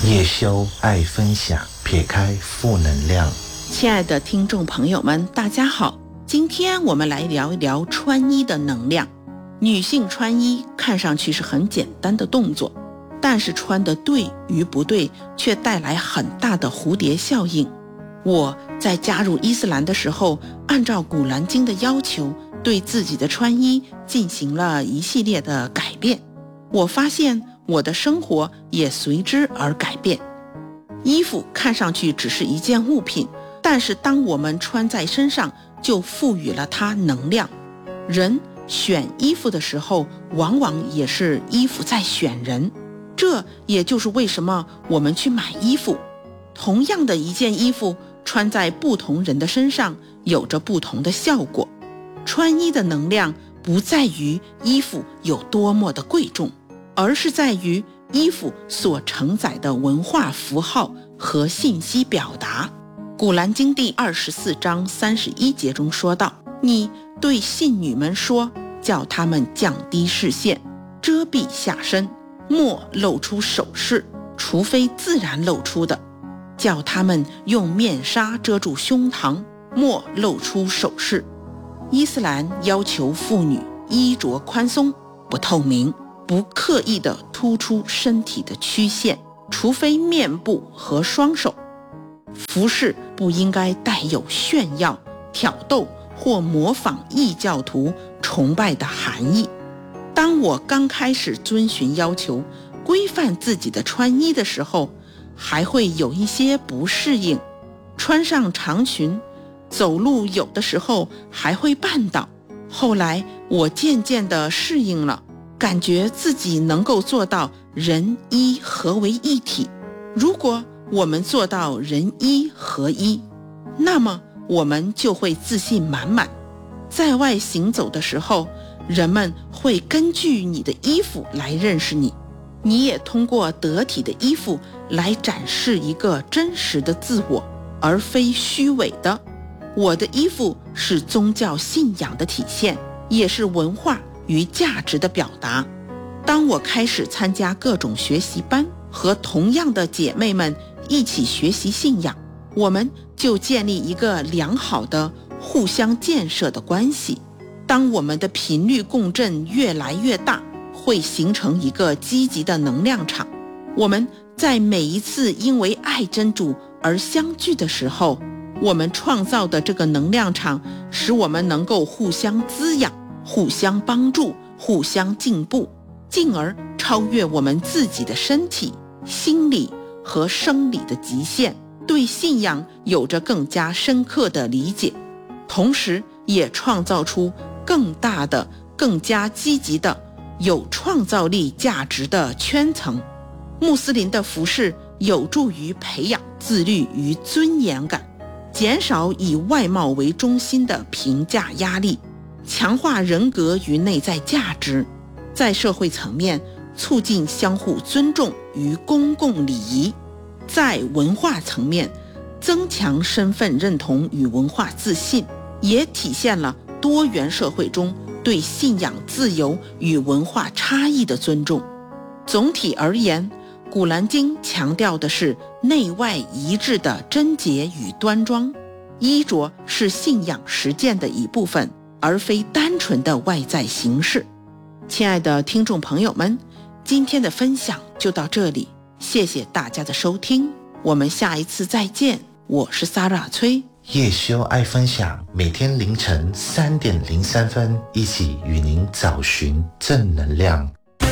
叶修爱分享，撇开负能量。 亲爱的听众朋友们，大家好，今天我们来聊一聊穿衣的能量。女性穿衣看上去是很简单的动作，但是穿得对与不对却带来很大的蝴蝶效应。我在加入伊斯兰的时候，按照古兰经的要求，对自己的穿衣进行了一系列的改变。我发现我的生活也随之而改变。衣服看上去只是一件物品，但是当我们穿在身上，就赋予了它能量。人选衣服的时候，往往也是衣服在选人。这也就是为什么我们去买衣服，同样的一件衣服穿在不同人的身上，有着不同的效果。穿衣的能量不在于衣服有多么的贵重，而是在于衣服所承载的文化符号和信息表达。古兰经第24章31节中说道：你对信女们说，叫她们降低视线，遮蔽下身，莫露出首饰，除非自然露出的；叫她们用面纱遮住胸膛，莫露出首饰。伊斯兰要求妇女衣着宽松，不透明，不刻意地突出身体的曲线，除非面部和双手。服饰不应该带有炫耀、挑逗或模仿异教徒崇拜的含义。当我刚开始遵循要求，规范自己的穿衣的时候，还会有一些不适应。穿上长裙，走路有的时候还会绊倒。后来我渐渐地适应了，感觉自己能够做到人衣合为一体。如果我们做到人衣合一，那么我们就会自信满满。在外行走的时候，人们会根据你的衣服来认识你，你也通过得体的衣服来展示一个真实的自我，而非虚伪的。我的衣服是宗教信仰的体现，也是文化与价值的表达。当我开始参加各种学习班，和同样的姐妹们一起学习信仰，我们就建立一个良好的互相建设的关系。当我们的频率共振越来越大，会形成一个积极的能量场。我们在每一次因为爱真主而相聚的时候，我们创造的这个能量场使我们能够互相滋养，互相帮助，互相进步，进而超越我们自己的身体、心理和生理的极限，对信仰有着更加深刻的理解，同时也创造出更大的、更加积极的、有创造力价值的圈层。穆斯林的服饰有助于培养自律与尊严感，减少以外貌为中心的评价压力，强化人格与内在价值。在社会层面，促进相互尊重与公共礼仪；在文化层面，增强身份认同与文化自信，也体现了多元社会中对信仰自由与文化差异的尊重。总体而言，古兰经强调的是内外一致的贞洁与端庄，衣着是信仰实践的一部分，而非单纯的外在形式。亲爱的听众朋友们，今天的分享就到这里，谢谢大家的收听，我们下一次再见。我是 Sarah 崔， 叶修爱分享，每天凌晨3点03分，一起与您找寻正能量。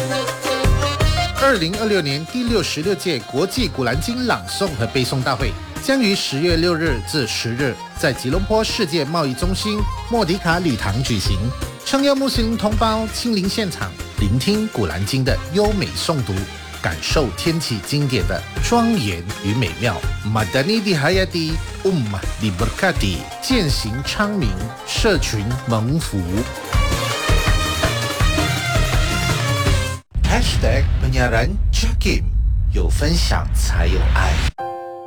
2026年第66届国际古兰经朗诵和背诵大会将于10月6日至10日在吉隆坡世界贸易中心莫迪卡礼堂举行，诚邀穆斯林同胞亲临现场，聆听古兰经的优美诵读，感受天启经典的庄严与美妙。Madani di hayati ummah diberkati， 践行昌明，社群蒙福。 #penyiaran Jakim， 有分享才有爱。